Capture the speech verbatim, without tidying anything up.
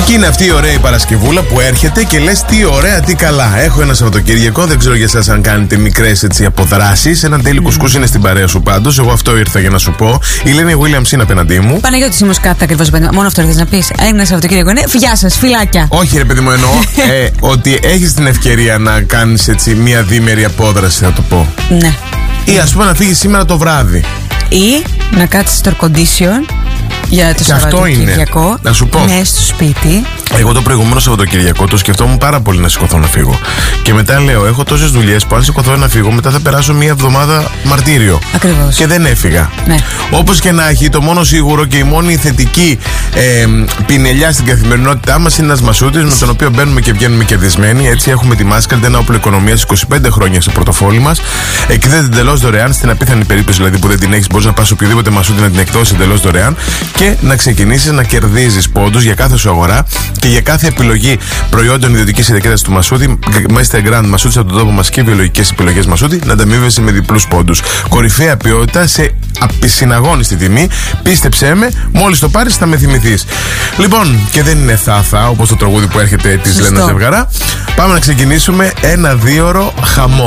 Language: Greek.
Και είναι αυτή η ωραία Παρασκευούλα που έρχεται και λες τι ωραία, τι καλά. Έχω ένα Σαββατοκύριακο, δεν ξέρω για εσάς αν κάνετε μικρές έτσι αποδράσεις. Ένα τέλειο κουσκούς είναι στην παρέα σου πάντως. Εγώ αυτό ήρθα για να σου πω. Η Λένη Williams είναι απέναντί μου. Παναγιώτη Σιμοσκάτα ακριβώς. Μόνο αυτό ήρθες να πεις. Ένα Σαββατοκύριακο είναι. Γεια σας, φιλάκια. Όχι, ρε παιδί μου, εννοώ ε, ότι έχεις την ευκαιρία να κάνεις έτσι μία διήμερη απόδραση, θα το πω. Ναι. Ή ας πούμε να φύγεις σήμερα το βράδυ. Ή να κάτσεις στο air condition για το Σαββατοκύριακο. Να σου πω. Ναι, στο σπίτι. Εγώ το προηγούμενο Σαββατοκύριακο το σκεφτόμουν πάρα πολύ να σηκωθώ να φύγω. Και μετά λέω: έχω τόσες δουλειές που αν σηκωθώ να φύγω, μετά θα περάσω μία εβδομάδα μαρτύριο. Ακριβώς. Και δεν έφυγα. Ναι. Όπως και να έχει, το μόνο σίγουρο και η μόνη θετική ε, πινελιά στην καθημερινότητά μας είναι ένας μασούτης με τον οποίο μπαίνουμε και βγαίνουμε κερδισμένοι. Έτσι έχουμε τη Mastercard, ένα όπλο οικονομίας είκοσι πέντε χρόνια στο πορτοφόλι μας. Εκδίδεται εντελώς δωρεάν. Στην απίθανη περίπτωση δηλαδή που δεν την έχεις, μπορείς να πας οποιοδήποτε μασούτη να την εκδώσεις εντελώς δωρεάν και να ξεκινήσεις να κερδίζεις πόντους για κάθε σου αγορά και για κάθε επιλογή προϊόντων ιδιωτικής ετικέτας του Μασούτη. Μέσα Grand Μασούτη από τον τόπο μας και βιολογικές επιλογές Μασούτη να ανταμείβεσαι με διπλούς πόντους. Κορυφαία ποιότητα σε απεισυναγώνιστη τιμή. Πίστεψέ με, μόλις το πάρεις θα με θυμηθείς. Λοιπόν, και δεν είναι θάθα όπως το τραγούδι που έρχεται της Λένας Ζευγαρά. Πάμε να ξεκινήσουμε ένα δίωρο χαμό.